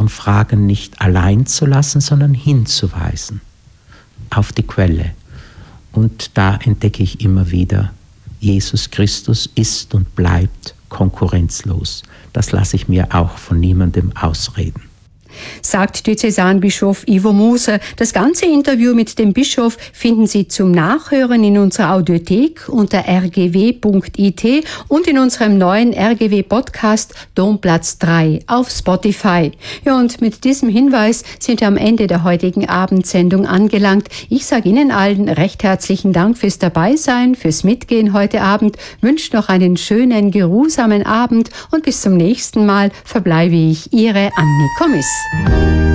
unserem Fragen nicht allein zu lassen, sondern hinzuweisen auf die Quelle. Und da entdecke ich immer wieder, Jesus Christus ist und bleibt konkurrenzlos. Das lasse ich mir auch von niemandem ausreden. Sagt Diözesanbischof Ivo Moser. Das ganze Interview mit dem Bischof finden Sie zum Nachhören in unserer Audiothek unter rgw.it und in unserem neuen RGW-Podcast Domplatz 3 auf Spotify. Ja, und mit diesem Hinweis sind wir am Ende der heutigen Abendsendung angelangt. Ich sage Ihnen allen recht herzlichen Dank fürs Dabeisein, fürs Mitgehen heute Abend, wünsche noch einen schönen, geruhsamen Abend und bis zum nächsten Mal verbleibe ich Ihre Anni Komis.